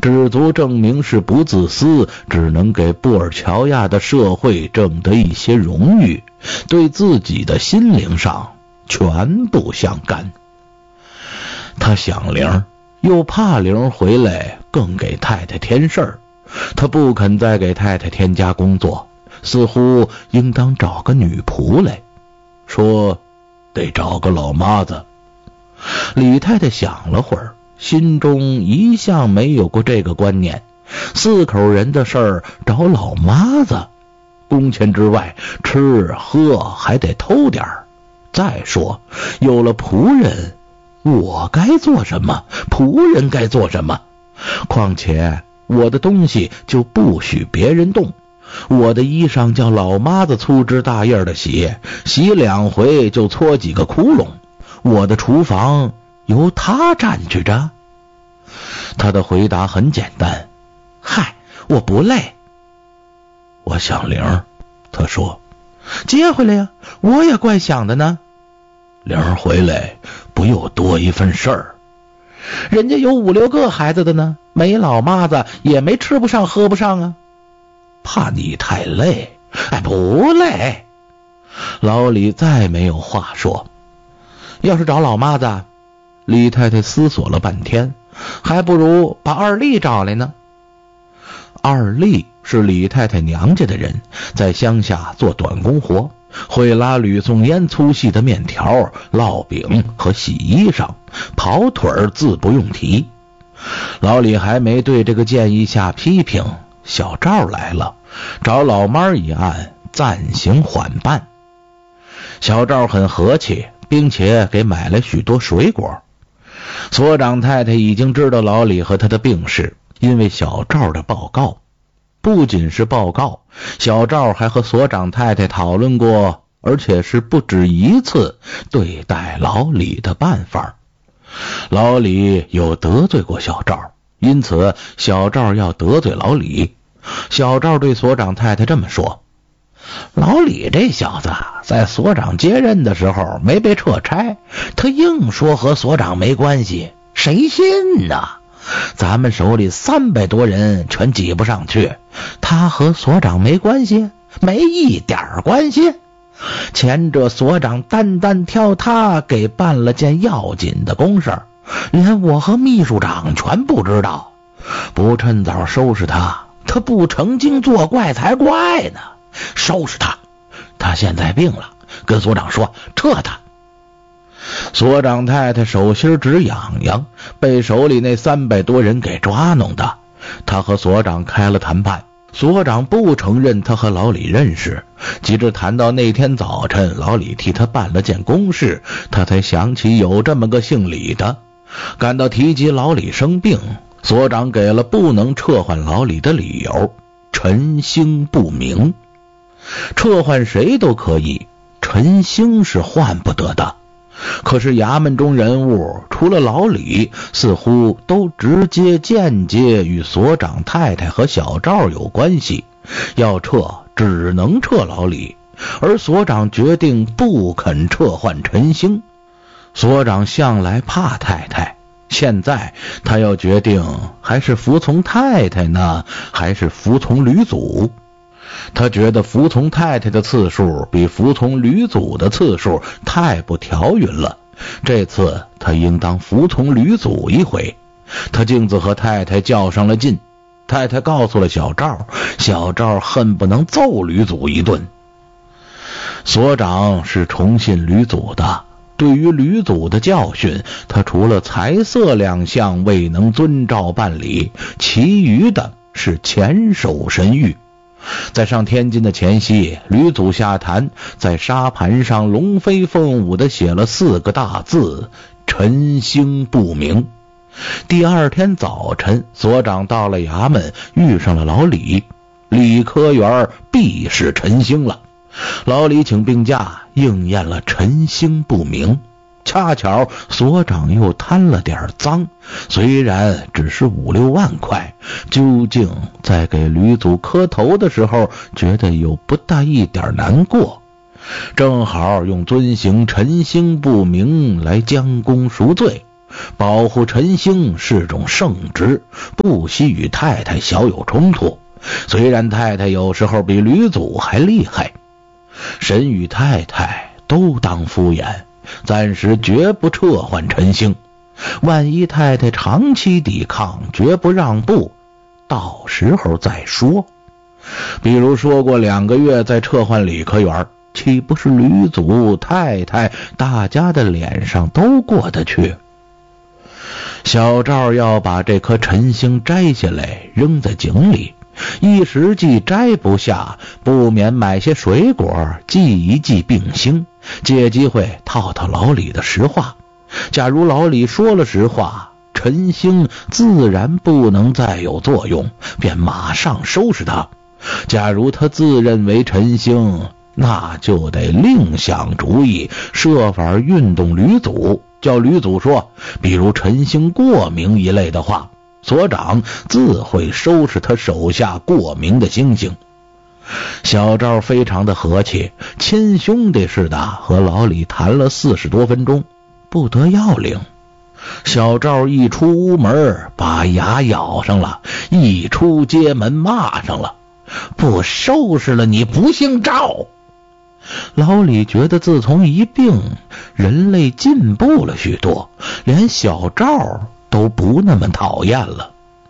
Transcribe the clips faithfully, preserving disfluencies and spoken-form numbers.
只足证明是不自私，只能给布尔乔亚的社会挣得一些荣誉，对自己的心灵上全不相干。他想玲，又怕玲回来更给太太添事儿，他不肯再给太太添加工作，似乎应当找个女仆来，说得找个老妈子。李太太想了会儿，心中一向没有过这个观念，四口人的事儿找老妈子，工钱之外吃喝还得偷点儿。再说有了仆人，我该做什么，仆人该做什么？况且我的东西就不许别人动，我的衣裳叫老妈子粗枝大叶的洗，洗两回就搓几个窟窿，我的厨房由他占据着。他的回答很简单，嗨，我不累。我想玲，他说，接回来呀，我也怪想的呢。玲回来不又多一份事儿？人家有五六个孩子的呢，没老妈子也没吃不上喝不上啊。怕你太累。哎，不累。老李再没有话说。要是找老妈子，李太太思索了半天，还不如把二丽找来呢。二丽是李太太娘家的人，在乡下做短工活，会拉吕宋烟粗细的面条、烙饼和洗衣裳，跑腿儿自不用提。老李还没对这个建议下批评，小赵来了，找老妈一案暂行缓办。小赵很和气，并且给买了许多水果。所长太太已经知道老李和他的病事，因为小赵的报告。不仅是报告，小赵还和所长太太讨论过，而且是不止一次对待老李的办法。老李有得罪过小赵，因此小赵要得罪老李。小赵对所长太太这么说，老李这小子在所长接任的时候没被撤差，他硬说和所长没关系，谁信呢？咱们手里三百多人全挤不上去，他和所长没关系？没一点关系。前者所长单单挑他给办了件要紧的公事，连我和秘书长全不知道，不趁早收拾他，他不成精作怪才怪呢。收拾他，他现在病了，跟所长说撤他。所长太太手心直痒痒，被手里那三百多人给抓弄的。他和所长开了谈判，所长不承认他和老李认识，急着谈到那天早晨老李替他办了件公事，他才想起有这么个姓李的。感到提及老李生病，所长给了不能撤换老李的理由，陈兴不明。撤换谁都可以，陈兴是换不得的。可是衙门中人物除了老李，似乎都直接间接与所长太太和小赵有关系，要撤只能撤老李，而所长决定不肯撤换陈兴。所长向来怕太太，现在他要决定还是服从太太呢，还是服从吕祖。他觉得服从太太的次数比服从吕祖的次数太不调匀了，这次他应当服从吕祖一回。他径自和太太较上了劲，太太告诉了小赵，小赵恨不能揍吕祖一顿。所长是崇信吕祖的，对于吕祖的教训，他除了财色两项未能遵照办理，其余的是前守神谕。在上天津的前夕，吕祖下坛，在沙盘上龙飞凤舞地写了四个大字，陈兴不明。第二天早晨，所长到了衙门，遇上了老李。李科员必是陈兴了。老李请病假，应验了陈兴不明。恰巧所长又贪了点赃，虽然只是五六万块，究竟在给吕祖磕头的时候觉得有不大一点难过，正好用遵行陈兴不明来将功赎罪。 保护陈星是种圣职，不惜与太太小有冲突。虽然太太有时候比吕祖还厉害，神与太太都当敷衍，暂时绝不撤换陈星。万一太太长期抵抗，绝不让步，到时候再说。比如说过两个月再撤换李科员，岂不是吕祖、太太大家的脸上都过得去？小赵要把这颗陈星摘下来扔在井里，一时既摘不下，不免买些水果祭一祭病星，借机会套套老李的实话。假如老李说了实话，陈星自然不能再有作用，便马上收拾他。假如他自认为陈星，那就得另想主意，设法运动吕祖，叫吕祖说，比如陈星过明一类的话，所长自会收拾他手下过明的星星。小赵非常的和气，亲兄弟似的和老李谈了四十多分钟，不得要领。小赵一出屋门，把牙咬上了，一出街门骂上了，不收拾了你不姓赵。老李觉得自从一病，人类进步了许多，连小赵都不那么讨厌了。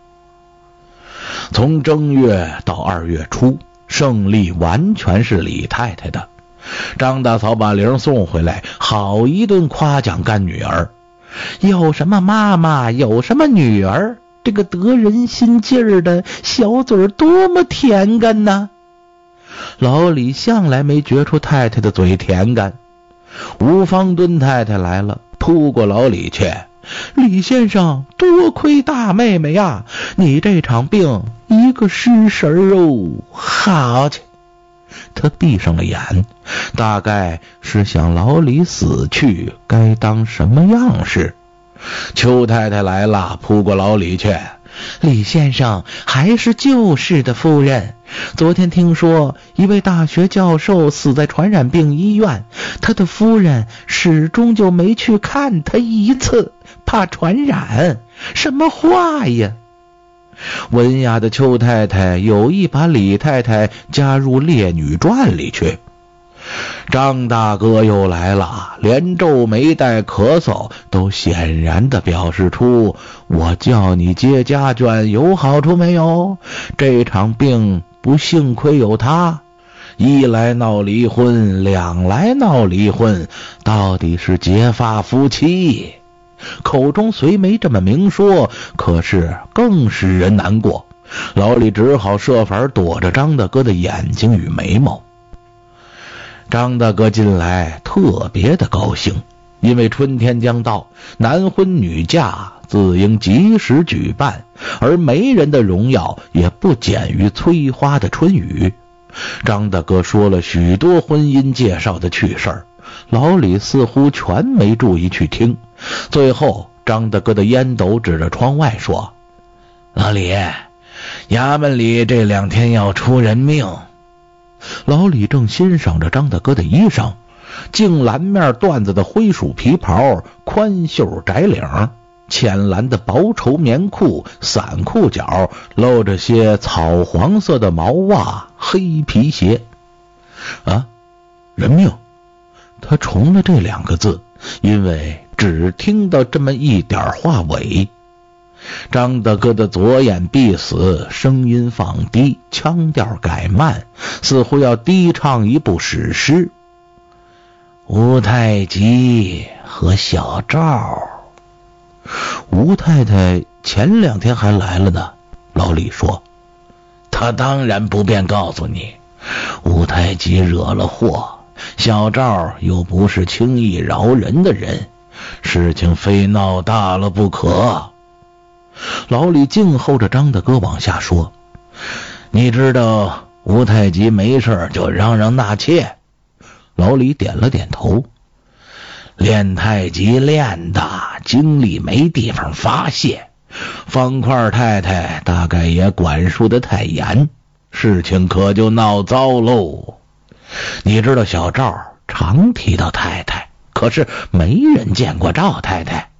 从正月到二月初，胜利完全是李太太的。张大嫂把玲送回来，好一顿夸奖干女儿，有什么妈妈有什么女儿，这个得人心劲儿的小嘴多么甜干呐！老李向来没觉出太太的嘴甜干。吴方敦太太来了，扑过老李去，李先生多亏大妹妹呀，你这场病一个失神哦，好去。他闭上了眼，大概是想老李死去该当什么样式。邱太太来了，扑过老李去，李先生还是旧式的夫人，昨天听说一位大学教授死在传染病医院，他的夫人始终就没去看他一次，怕传染。什么话呀！文雅的邱太太有意把李太太加入烈女传里去。张大哥又来了，连皱眉带咳嗽都显然地表示出，我叫你接家眷有好处没有？这场病不幸亏有他，一来闹离婚，两来闹离婚，到底是结发夫妻。口中虽没这么明说，可是更使人难过。老李只好设法躲着张大哥的眼睛与眉毛。张大哥进来特别的高兴，因为春天将到，男婚女嫁自应及时举办，而媒人的荣耀也不减于催花的春雨。张大哥说了许多婚姻介绍的趣事儿，老李似乎全没注意去听。最后张大哥的烟斗指着窗外说，老李，衙门里这两天要出人命。老李正欣赏着张大哥的衣裳，净蓝面缎子的灰鼠皮袍，宽袖窄领，浅蓝的薄绸棉裤，散裤脚露着些草黄色的毛袜，黑皮鞋。啊，人命！他重了这两个字，因为只听到这么一点话尾。张大哥的左眼闭死，声音放低，腔调改慢，似乎要低唱一部史诗。吴太极和小赵。吴太太前两天还来了呢，老李说。他当然不便告诉你，吴太极惹了祸，小赵又不是轻易饶人的人，事情非闹大了不可。老李静候着张大哥往下说。你知道吴太极没事就嚷嚷纳妾？老李点了点头。练太极练的精力没地方发泄，方块太太大概也管束得太严，事情可就闹糟喽。你知道小赵常提到太太，可是没人见过赵太太。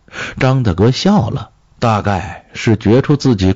张大哥笑了，大概是觉出自己